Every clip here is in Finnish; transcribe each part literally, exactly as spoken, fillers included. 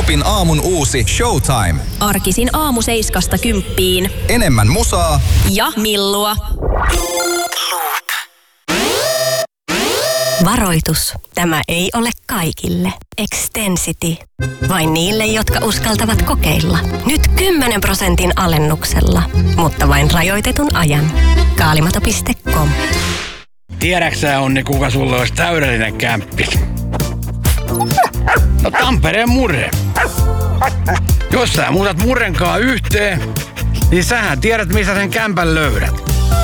Loopin aamun uusi Showtime. Arkisin aamu seiskasta kymppiin. Enemmän musaa ja millua. Varoitus. Tämä ei ole kaikille. Extensity. Vain niille, jotka uskaltavat kokeilla. Nyt kymmenen prosentin alennuksella. Mutta vain rajoitetun ajan. Kaalimato piste com. Tiedäksä, Onni, kuka sulla olisi täydellinen kämppis? No Tampereen Murre. Jos sä muutat Murrenkaan yhteen, niin sähän tiedät, missä sen kämpän löydät.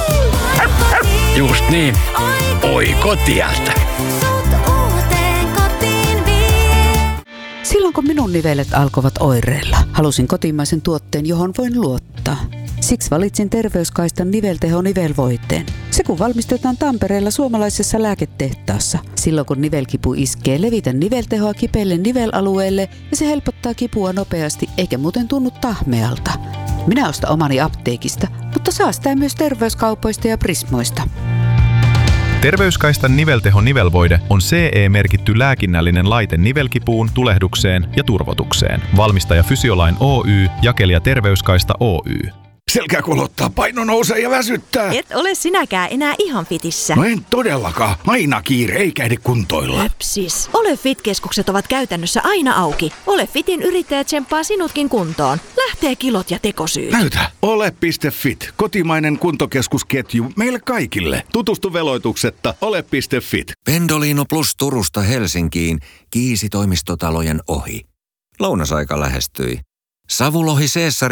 Just niin. Oikotieltä. Silloin kun minun nivelet alkoivat oireilla, halusin kotimaisen tuotteen, johon voin luottaa. Siksi valitsin Terveyskaistan nivelteho nivelvoiteen. Se kun valmistetaan Tampereella suomalaisessa lääketehtaassa. Silloin kun nivelkipu iskee, levitän niveltehoa kipeille nivelalueelle ja se helpottaa kipua nopeasti eikä muuten tunnu tahmealta. Minä ostan omani apteekista, mutta säästää myös terveyskaupoista ja Prismoista. Terveyskaistan nivelteho nivelvoide on C E-merkitty lääkinnällinen laite nivelkipuun, tulehdukseen ja turvotukseen. Valmistaja Fysiolain Oy, jakelija Terveyskaista Oy. Selkä kolottaa, paino nousee ja väsyttää. Et ole sinäkään enää ihan fitissä. No en todellakaan. Aina kiire, eikä ehdi kuntoilla. Höpsis. Ole Fit-keskukset ovat käytännössä aina auki. Ole Fitin yrittäjä tsemppaa sinutkin kuntoon. Lähtee kilot ja tekosyyt. Näytä. Ole piste fit. Kotimainen kuntokeskusketju meille kaikille. Tutustu veloituksetta. Ole piste fit. Pendolino Plus Turusta Helsinkiin. Kiisi toimistotalojen ohi. Lounasaika lähestyi. Savulohi Caesar